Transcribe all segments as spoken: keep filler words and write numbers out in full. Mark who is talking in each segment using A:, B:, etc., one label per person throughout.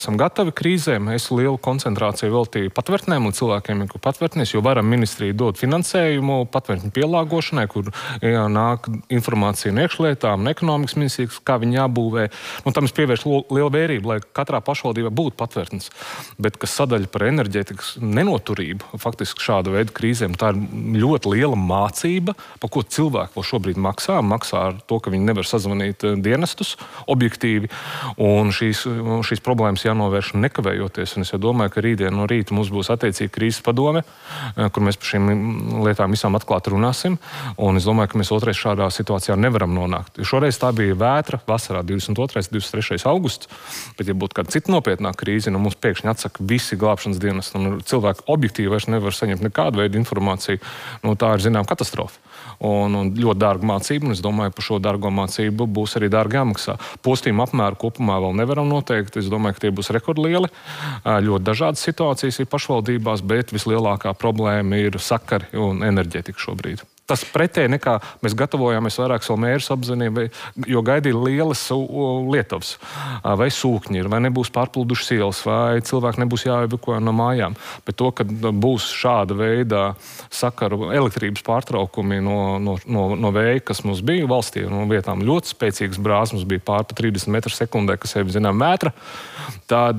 A: esam gatavi krīzēm. Es lielu koncentrāciju veltīju patvērtnēm un cilvēkiem, kur patvērtnēs, jo varam ministrija dod finansējumu patvērtņu pielāgošanai, kur jā, nāk informācija no iekšlietām, no ekonomikas ministrijas, kā viņi jābūvē. Nu, tam es pievēršu lielu vērību, lai katrā pašvaldībā būtu patvērtnes. Bet, kas sadaļa par enerģētikas nenoturību, faktiski šāda veida krīzēm, tā ir ļoti liela mācība, par ko cilvēki vēl šobrīd maksā. Maksā ar to, ka viņi nevar sazvanīt dienestus objektīvi, un šīs, šīs problēmas jānovērš nekavējoties. Un es jau domāju, ka rītdien no rīta mums būs attiecīgi krīzes padome, kur mēs par šīm lietām visām atklāti runāsim. Un es domāju, ka mēs otrais šādā situācijā nevaram nonākt. Šoreiz tā bija vētra vasarā divdesmit otrais, divdesmit trešais augusts, bet ja būtu kāda cita nopietnāka krīze, nu mums pēkšņi atsaka visi glābšanas dienas, un cilvēki objektīvi vairs nevar saņemt nekādu veidu informāciju. Nu, tā ir, zinām, katastrofa. Un, un ļoti dārga mācība, un es domāju, par šo dārgo mācību būs arī dārgi jāmaksā. Postījuma apmēru kopumā vēl nevaram noteikt. Es domāju, ka tie būs rekordlieli. Ļoti dažādas situācijas ir pašvaldībās, bet vislielākā problēma ir sakari un enerģētika šobrīd. Tas pretēji nekā mēs gatavojāmies vairāk savu mērus apzinību, jo gaidīja lielas lietavas, vai sūkņi ir, vai nebūs pārplūdušas ielas, vai cilvēki nebūs jāevakuē no mājām. Bet to, ka būs šāda veida sakaru elektrības pārtraukumi no, no, no, no vēja, kas mums bija valstī, no vietām ļoti spēcīgas brāzmas, mums bija pār pa trīsdesmit metru sekundē, kas jau zinām mētra, tad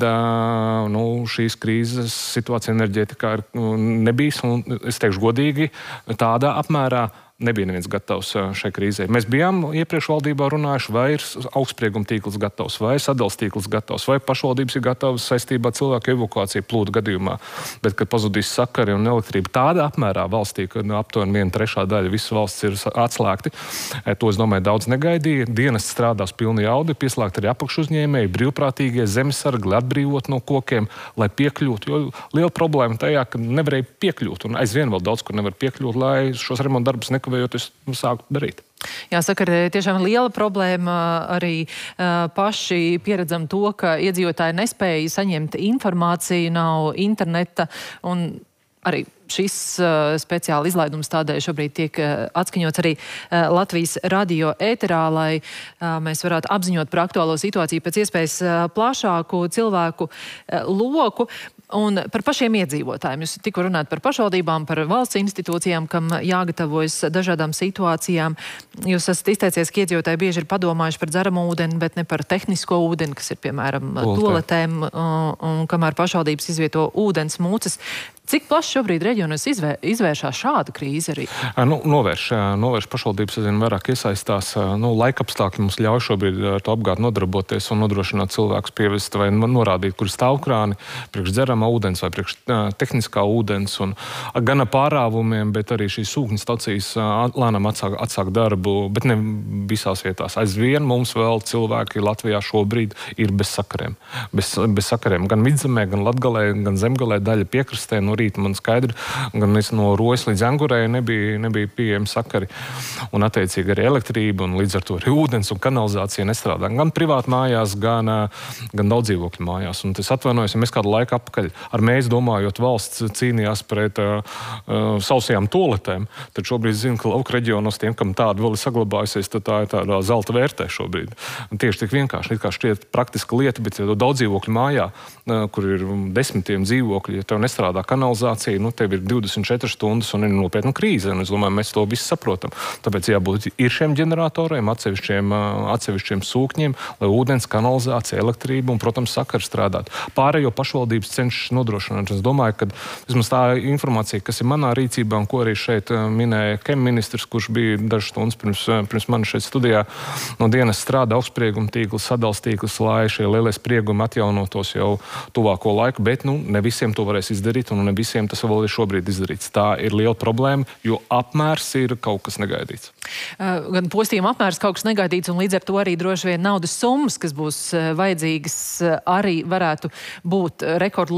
A: nu, šīs krīzes situācija enerģētikā ir nebijis, un es teikšu godīgi, tādā apmērā nebija neviens gatavs šai krīzē. Mēs bijām iepriekš valdībā runājuši, vai ir augstsprieguma tīkls gatavs, vai sadales tīkls gatavs, vai pašvaldības ir gatavas saistībā ar cilvēku evakuāciju plūdu gadījumā. Bet, kad pazudīs sakari un elektrība tādā apmērā valstī, kad aptuveni viena trešā daļa visas valsts ir atslēgti, to, es domāju, daudz negaidīja. Dienas strādās pilni jaudi, pieslēgt arī apakšuzņēmēji, brīvprātīgie zemesargi, atbrīvot no kokiem, lai piekļūtu. Jo liela problēma tajā, ka nevarēja piekļūt, un aizvien vēl daudz, kur nevar piekļūt, lai šos remonta darbus nekavējoties sākt darīt.
B: Jāsaka, tiešām liela problēma. Arī uh, paši pieredzam to, ka iedzīvotāji nespēja saņemt informāciju, nav interneta, un arī šis uh, speciāli izlaidums tādēļ šobrīd tiek uh, atskaņots arī uh, Latvijas radio ēterā, lai uh, mēs varētu apziņot par aktuālo situāciju pēc iespējas uh, plašāku cilvēku uh, loku. Un par pašiem iedzīvotājiem. Jūs tikko runājat par pašvaldībām, par valsts institūcijām, kam jāgatavojas dažādām situācijām. Jūs esat izteicies, ka iedzīvotāji bieži ir padomājuši par dzeramu ūdeni, bet ne par tehnisko ūdeni, kas ir, piemēram, toaletēm, un, un kamēr pašvaldības izvieto ūdens mūces. Cik plaši šobrīd reģionos izvēr, izvēršās šāda krīze arī?
A: Nu, novērš, novērš pašvaldības, es zinu, vairāk iesaistās. Nu, laikapstākļi mums ļauj šobrīd ar to apgādi nodarboties un nodrošināt cilvēkus pievest vai norādīt, kur stāvkrāni, priekš dzeramā ūdens vai priekš tehniskā ūdens, un gan ar pārāvumiem, bet arī šīs sūkņu stacijas lēnām atsāk, atsāk darbu, bet ne visās vietās. Aizvien mums vēl cilvēki Latvijā šobrīd ir bez sakariem. Bez, bez sakariem. Gan Vidzemē, gan Latgalē, gan Zemgalē, daļa piekrastē. No rīta man skaidri, gan no Rojas līdz Angurei nebija, nebija pieejami sakari. Un attiecīgi arī elektrība, un līdz ar to arī ūdens un kanalizācija nestrādā. Gan privāti mājās, gan, gan daudz dzīvokļu mājās. Un es atvainojos, ja mēs kādu laiku apakaļ ar mēs domājot valsts cīnījās pret uh, uh, sausajām toaletēm, tad šobrīd zinu, ka lauka reģionos tiem, kam tāda vēl ir saglabājusies, tad tā ir tāda zelta vērtē šobrīd. Un tieši tik vienkārši, it kā šķiet praktiska lieta, bet ja daudz dzīvokļu mājā, uh, kur ir desmitiem dzīvokļi, ja tev nestrādā kanalizācija, nu, tev ir divdesmit četras stundas un ir nopietna krīze. Un es domāju, mēs to visu saprotam. Tāpēc jābūt ir šiem ģeneratoriem, atsevišķiem, atsevišķiem sūkņiem, lai ūdens, kanalizācija, elektrība un, protams, sakari strādāt. Pārējo pašvaldības cenšas nodrošināt. Es domāju, ka vismaz tā informācija, kas ir manā rīcībā un ko arī šeit minēja Kem ministrs, kurš bija dažas stundas pirms, pirms manis šeit studijā, no dienas strādā augstsprieguma tīkls, sadals tīkls, lai šie lielie spriegumi atjaunotos jau tuvāko laiku, bet nu, ne visiem to varēs izdarīt un ne visiem tas vēl ir šobrīd izdarīts. Tā ir liela problēma, jo apmērs ir kaut kas negaidīts.
B: Gan postījuma apmērs kaut kas negaidīts, un līdz ar to arī droši vien naudas summas, kas būs vajadzīgas, arī varētu būt rekordu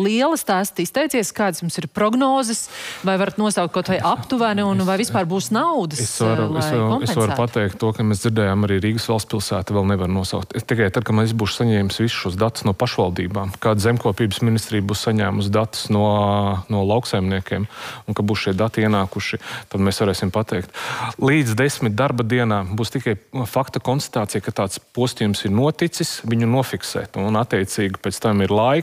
B: lielas tās izteicies, kādas jums ir prognozes, vai varat nosaukt kaut vai aptuveni, un vai vispār būs naudas,
A: es varu,
B: lai
A: es varu,
B: kompensētu?
A: Es varu pateikt to, ka mēs dzirdējām arī Rīgas valsts pilsēta vēl nevar nosaukt. Es tikai tad, kad mēs būšu saņēmis visus šos datus no pašvaldībām, kāda zemkopības ministrija būs saņēmusi datus no, no lauksaimniekiem, un ka būs šie dati ienākuši, tad mēs varēsim pateikt. Līdz desmit darba dienām būs tikai fakta konstatācija, ka tāds postījums ir noticis, viņu nofiksēt, un attiecīgi pēc tam ir laika